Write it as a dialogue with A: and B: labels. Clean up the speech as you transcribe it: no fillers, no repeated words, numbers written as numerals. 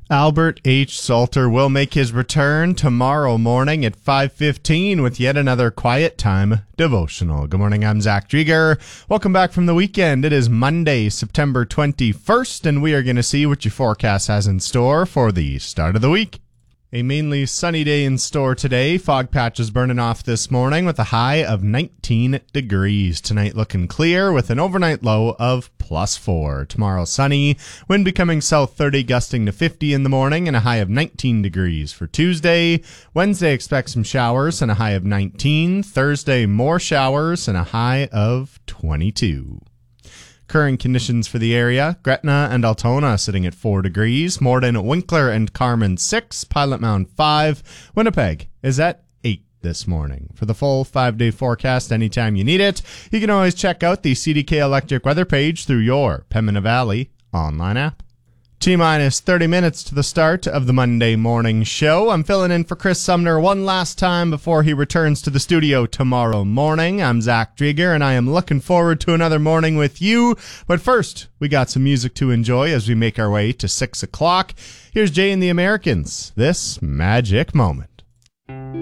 A: Albert H. Salter will make his return tomorrow morning at 5:15 with yet another Quiet Time devotional. Good morning, I'm Zach Drieger. Welcome back from the weekend. It is Monday, September 21st, and we are going to see what your forecast has in store for the start of the week. A mainly sunny day in store today. Fog patches burning off this morning with a high of 19 degrees. Tonight looking clear with an overnight low of +4. Tomorrow sunny, wind becoming south 30 gusting to 50 in the morning and a high of 19 degrees for Tuesday. Wednesday expect some showers and a high of 19. Thursday more showers and a high of 22. Current conditions for the area, Gretna and Altona sitting at 4 degrees, Morden, Winkler, and Carmen 6, Pilot Mound 5, Winnipeg is at 8 this morning. For the full 5-day forecast anytime you need it, you can always check out the CDK Electric weather page through your Pembina Valley online app. T-minus 30 minutes to the start of the Monday morning show. I'm filling in for Chris Sumner one last time before he returns to the studio tomorrow morning. I'm Zach Drieger, and I am looking forward to another morning with you. But first, we got some music to enjoy as we make our way to 6 o'clock. Here's Jay and the Americans, This Magic Moment.